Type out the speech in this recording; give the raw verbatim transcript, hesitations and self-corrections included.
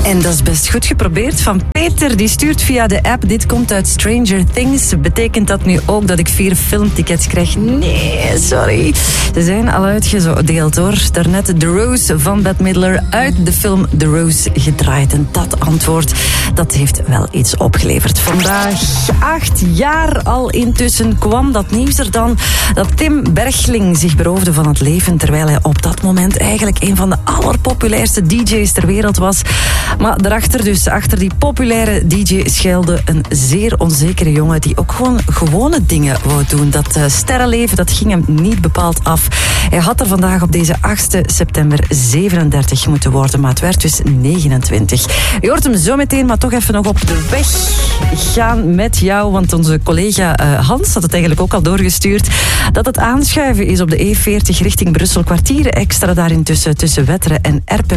En dat is best goed geprobeerd van Peter. Die stuurt via de app: dit komt uit Stranger Things. Betekent dat nu ook dat ik vier filmtickets krijg? Nee, sorry. Ze zijn al uitgedeeld hoor. Daarnet The Rose van Bette Midler uit de film The Rose gedraaid. En dat antwoord, dat heeft wel iets opgeleverd. Vandaag, acht jaar al intussen, kwam dat nieuws er dan dat Tim Bergling zich beroofde van het leven, terwijl hij op dat moment eigenlijk een van de allerpopulairste D J's ter wereld was. Maar daarachter dus, achter die populaire D J, schuilde een zeer onzekere jongen die ook gewoon gewone dingen wou doen. Dat uh, sterrenleven, dat ging hem niet bepaald af. Hij had er vandaag op deze achtste september zevenendertig moeten worden, maar het werd dus negenentwintig. Je hoort hem zo meteen, maar toch even nog op de weg gaan met jou, want onze collega uh, Hans had het eigenlijk ook al doorgestuurd, dat het aanschuiven is op de E veertig richting Brussel. Kwartieren extra daar intussen tussen Wetteren en Erpen.